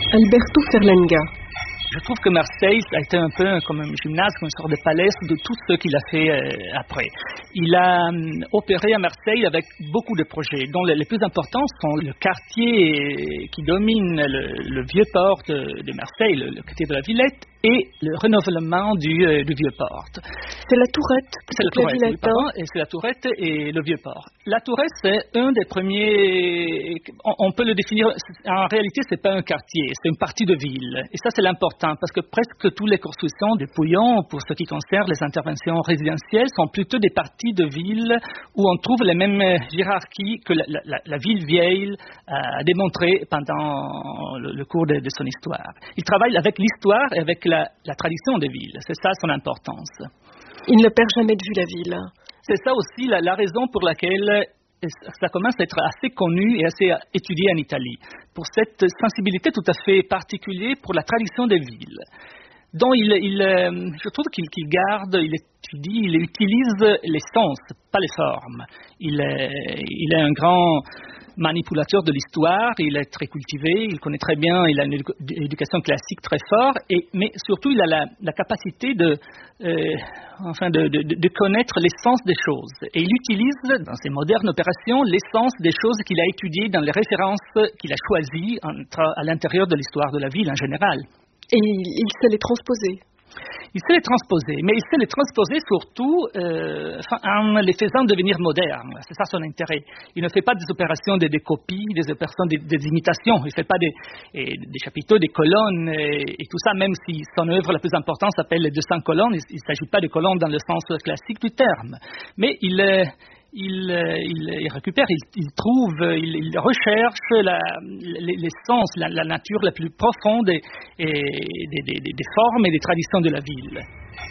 Alberto Ferlenga. Je trouve que Marseille a été un peu comme un gymnase, comme une sorte de palais de tout ce qu'il a fait après. Il a opéré à Marseille avec beaucoup de projets, dont les plus importants sont le quartier qui domine le vieux port de Marseille, le quartier de la Villette, et le renouvellement du vieux port. C'est la Tourette. C'est la Tourette, oui, pardon, et c'est la Tourette et le vieux port. La Tourette, c'est un des premiers. On peut le définir. En réalité, c'est pas un quartier, c'est une partie de ville. Et ça, c'est l'important, parce que presque toutes les constructions de Pouillon, pour ce qui concerne les interventions résidentielles, sont plutôt des parties de ville où on trouve les mêmes hiérarchies que la ville vieille a démontré pendant le cours de son histoire. Il travaille avec l'histoire et avec la tradition des villes. C'est ça son importance. Il ne perd jamais de vue la ville. C'est ça aussi la raison pour laquelle ça commence à être assez connu et assez étudié en Italie, pour cette sensibilité tout à fait particulière pour la tradition des villes, dont je trouve qu'il garde, il étudie, il utilise les sens, pas les formes. Il est un grand manipulateur de l'histoire, il est très cultivé, il connaît très bien, il a une éducation classique très forte, mais surtout il a la capacité de connaître l'essence des choses. Et il utilise dans ses modernes opérations l'essence des choses qu'il a étudiées dans les références qu'il a choisies à l'intérieur de l'histoire de la ville en général. Et il sait les transposer. Il sait les transposer, mais il sait les transposer surtout en les faisant devenir modernes. C'est ça son intérêt. Il ne fait pas des opérations des copies, des opérations des imitations. Il ne fait pas des chapiteaux, des colonnes et tout ça, même si son œuvre la plus importante s'appelle les 200 colonnes. Il ne s'agit pas de colonnes dans le sens classique du terme. Mais il récupère, il trouve, il recherche l'essence, la nature la plus profonde des formes et des traditions de la ville.